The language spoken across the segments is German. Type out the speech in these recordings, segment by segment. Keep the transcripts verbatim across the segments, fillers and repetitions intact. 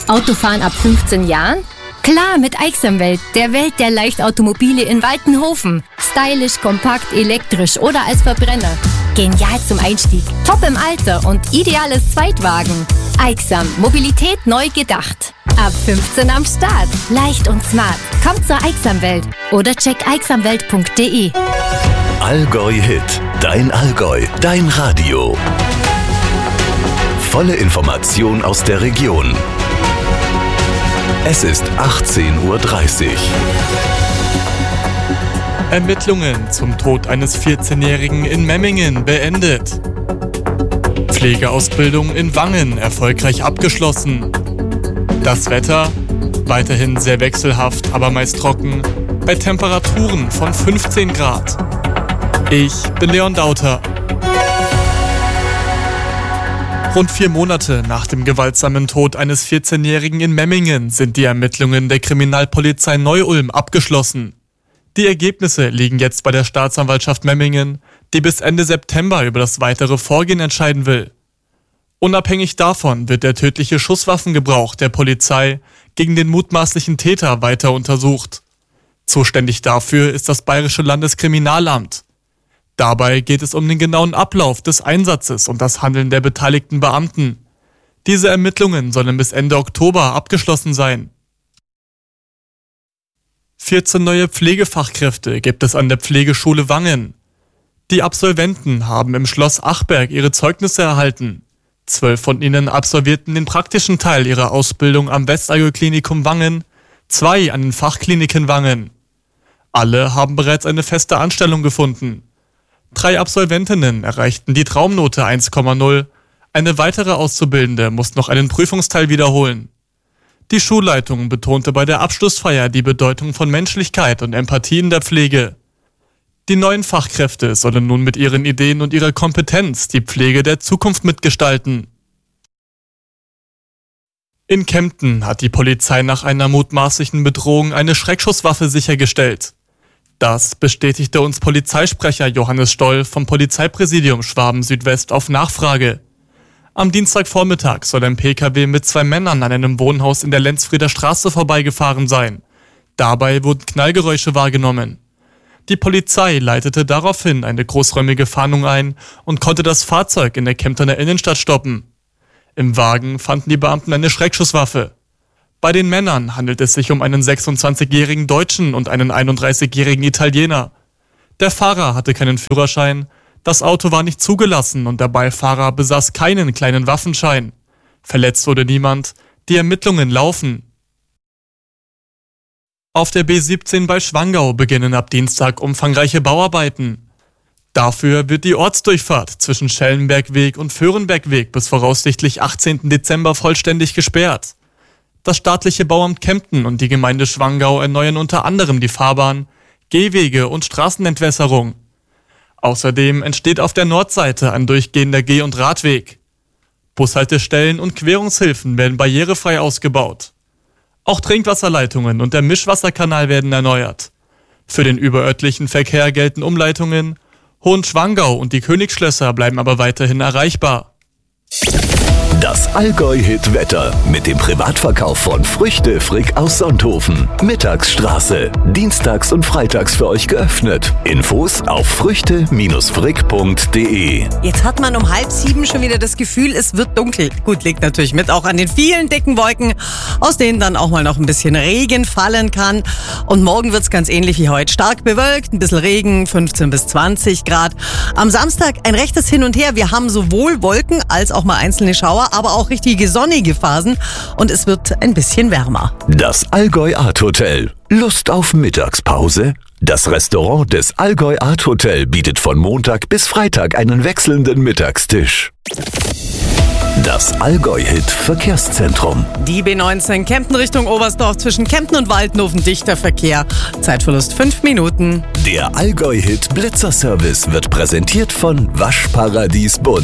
Autofahren ab fünfzehn Jahren? Klar, mit Aixamwelt, der Welt der Leichtautomobile in Waltenhofen. Stylisch, kompakt, elektrisch oder als Verbrenner. Genial zum Einstieg, top im Alter und ideales Zweitwagen. Aixam, Mobilität neu gedacht. Ab fünfzehn am Start. Leicht und smart. Kommt zur Aixamwelt oder check aixamwelt punkt de. Allgäu Hit. Dein Allgäu. Dein Radio. Volle Information aus der Region. Es ist achtzehn Uhr dreißig. Ermittlungen zum Tod eines vierzehnjährigen in Memmingen beendet. Pflegeausbildung in Wangen erfolgreich abgeschlossen. Das Wetter weiterhin sehr wechselhaft, aber meist trocken, bei Temperaturen von fünfzehn Grad. Ich bin Leon Dauter. Rund vier Monate nach dem gewaltsamen Tod eines vierzehnjährigen in Memmingen sind die Ermittlungen der Kriminalpolizei Neu-Ulm abgeschlossen. Die Ergebnisse liegen jetzt bei der Staatsanwaltschaft Memmingen, die bis Ende September über das weitere Vorgehen entscheiden will. Unabhängig davon wird der tödliche Schusswaffengebrauch der Polizei gegen den mutmaßlichen Täter weiter untersucht. Zuständig dafür ist das Bayerische Landeskriminalamt. Dabei geht es um den genauen Ablauf des Einsatzes und das Handeln der beteiligten Beamten. Diese Ermittlungen sollen bis Ende Oktober abgeschlossen sein. vierzehn neue Pflegefachkräfte gibt es an der Pflegeschule Wangen. Die Absolventen haben im Schloss Achberg ihre Zeugnisse erhalten. Zwölf von ihnen absolvierten den praktischen Teil ihrer Ausbildung am Westallgäu-Klinikum Wangen, zwei an den Fachkliniken Wangen. Alle haben bereits eine feste Anstellung gefunden. Drei Absolventinnen erreichten die Traumnote eins Komma null. Eine weitere Auszubildende muss noch einen Prüfungsteil wiederholen. Die Schulleitung betonte bei der Abschlussfeier die Bedeutung von Menschlichkeit und Empathie in der Pflege. Die neuen Fachkräfte sollen nun mit ihren Ideen und ihrer Kompetenz die Pflege der Zukunft mitgestalten. In Kempten hat die Polizei nach einer mutmaßlichen Bedrohung eine Schreckschusswaffe sichergestellt. Das bestätigte uns Polizeisprecher Johannes Stoll vom Polizeipräsidium Schwaben-Südwest auf Nachfrage. Am Dienstagvormittag soll ein P K W mit zwei Männern an einem Wohnhaus in der Lenzfrieder Straße vorbeigefahren sein. Dabei wurden Knallgeräusche wahrgenommen. Die Polizei leitete daraufhin eine großräumige Fahndung ein und konnte das Fahrzeug in der Kemptener Innenstadt stoppen. Im Wagen fanden die Beamten eine Schreckschusswaffe. Bei den Männern handelt es sich um einen sechsundzwanzigjährigen Deutschen und einen einunddreißigjährigen Italiener. Der Fahrer hatte keinen Führerschein, das Auto war nicht zugelassen und der Beifahrer besaß keinen kleinen Waffenschein. Verletzt wurde niemand, die Ermittlungen laufen. Auf der B siebzehn bei Schwangau beginnen ab Dienstag umfangreiche Bauarbeiten. Dafür wird die Ortsdurchfahrt zwischen Schellenbergweg und Föhrenbergweg bis voraussichtlich achtzehnten Dezember vollständig gesperrt. Das staatliche Bauamt Kempten und die Gemeinde Schwangau erneuern unter anderem die Fahrbahn, Gehwege und Straßenentwässerung. Außerdem entsteht auf der Nordseite ein durchgehender Geh- und Radweg. Bushaltestellen und Querungshilfen werden barrierefrei ausgebaut. Auch Trinkwasserleitungen und der Mischwasserkanal werden erneuert. Für den überörtlichen Verkehr gelten Umleitungen. Hohenschwangau und die Königsschlösser bleiben aber weiterhin erreichbar. Das Allgäu-Hit-Wetter mit dem Privatverkauf von Früchte Frick aus Sonthofen. Mittagsstraße. Dienstags und freitags für euch geöffnet. Infos auf früchte frick punkt de. Jetzt hat man um halb sieben schon wieder das Gefühl, es wird dunkel. Gut, liegt natürlich mit auch an den vielen dicken Wolken, aus denen dann auch mal noch ein bisschen Regen fallen kann. Und morgen wird es ganz ähnlich wie heute. Stark bewölkt, ein bisschen Regen, fünfzehn bis zwanzig Grad. Am Samstag ein rechtes Hin und Her. Wir haben sowohl Wolken als auch mal einzelne Schauer, aber auch richtige sonnige Phasen und es wird ein bisschen wärmer. Das Allgäu Art Hotel. Lust auf Mittagspause? Das Restaurant des Allgäu Art Hotel bietet von Montag bis Freitag einen wechselnden Mittagstisch. Das Allgäu-Hit Verkehrszentrum. Die B neunzehn Kempten Richtung Oberstdorf zwischen Kempten und Waltenhofen, dichter Verkehr. Zeitverlust fünf Minuten. Der Allgäu-Hit Blitzerservice wird präsentiert von Waschparadies Bunz.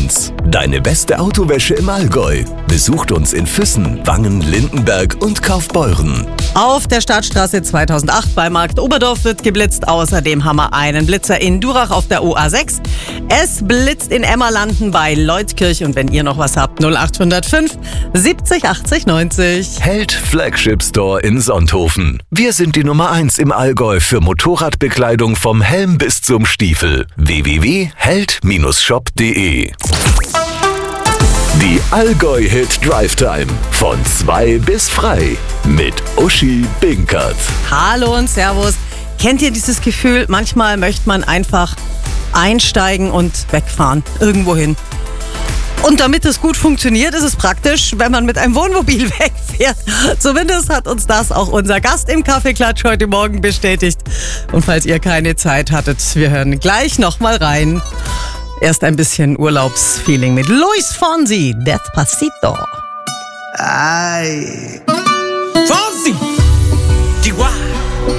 Deine beste Autowäsche im Allgäu. Besucht uns in Füssen, Wangen, Lindenberg und Kaufbeuren. Auf der Stadtstraße zweitausendacht bei Markt Oberdorf wird geblitzt. Außerdem haben wir einen Blitzer in Durach auf der O A sechs. Es blitzt in Emmerlanden bei Leutkirch. Und wenn ihr noch was habt, null acht null fünf siebzig achtzig neunzig. Held Flagship Store in Sonthofen. Wir sind die Nummer eins im Allgäu für Motorradbekleidung vom Helm bis zum Stiefel. w w w punkt held Bindestrich shop punkt de. Die Allgäu-Hit Drive Time. Von zwei bis frei. Mit Uschi Binkert. Hallo und Servus. Kennt ihr dieses Gefühl? Manchmal möchte man einfach einsteigen und wegfahren. Irgendwo hin. Und damit es gut funktioniert, ist es praktisch, wenn man mit einem Wohnmobil wegfährt. Zumindest hat uns das auch unser Gast im Kaffeeklatsch heute Morgen bestätigt. Und falls ihr keine Zeit hattet, wir hören gleich nochmal rein. Erst ein bisschen Urlaubsfeeling mit Luis Fonsi, Despacito. Ay. Fonsi!